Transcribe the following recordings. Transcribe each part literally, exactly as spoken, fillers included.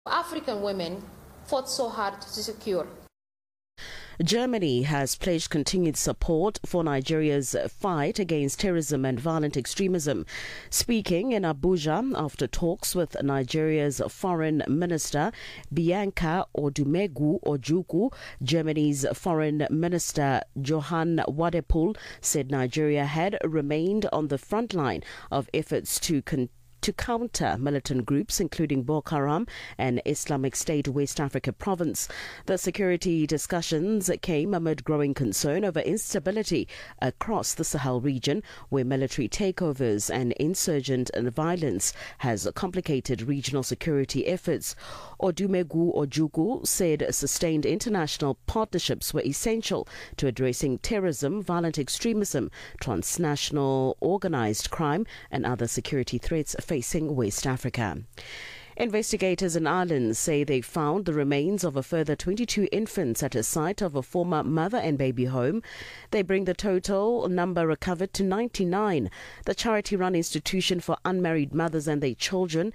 African women fought so hard to secure. Germany has pledged continued support for Nigeria's fight against terrorism and violent extremism. Speaking in Abuja after talks with Nigeria's Foreign Minister Bianca Odumegu Ojukwu, Germany's Foreign Minister Johann Wadepool said Nigeria had remained on the front line of efforts to continue to counter militant groups including Boko Haram and Islamic State West Africa province. The security discussions came amid growing concern over instability across the Sahel region, where military takeovers and insurgent violence has complicated regional security efforts. Odumegu Ojukwu said sustained international partnerships were essential to addressing terrorism, violent extremism, transnational organized crime and other security threats facing West Africa. Investigators in Ireland say they found the remains of a further twenty-two infants at a site of a former mother and baby home. They bring the total number recovered to ninety-nine. The charity-run institution for unmarried mothers and their children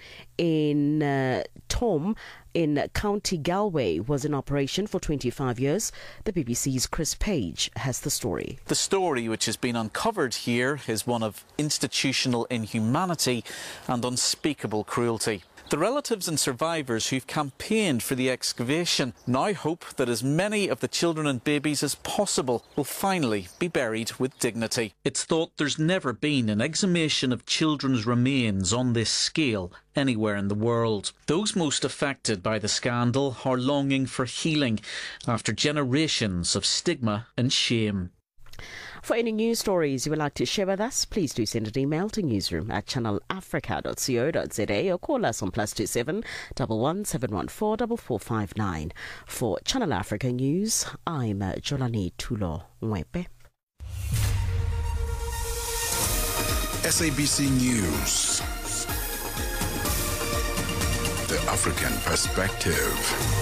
in uh, Tom in County Galway was in operation for twenty-five years. The B B C's Chris Page has the story. The story which has been uncovered here is one of institutional inhumanity and unspeakable cruelty. The relatives and survivors who've campaigned for the excavation now hope that as many of the children and babies as possible will finally be buried with dignity. It's thought there's never been an exhumation of children's remains on this scale anywhere in the world. Those most affected by the scandal are longing for healing after generations of stigma and shame. For any news stories you would like to share with us, please do send an email to newsroom at channel africa dot co dot za or call us on plus two seven one one seven one four four four five nine. For Channel Africa News, I'm Jolani Tulo Mwepe. S A B C News, the African perspective.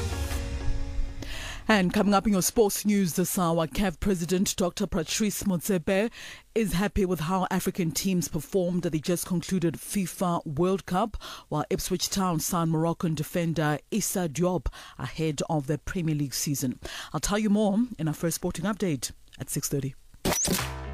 And coming up in your sports news this hour, C A F President Doctor Patrice Motsepe is happy with how African teams performed at the just concluded FIFA World Cup, while Ipswich Town signed Moroccan defender Issa Diop ahead of the Premier League season. I'll tell you more in our first sporting update at six thirty.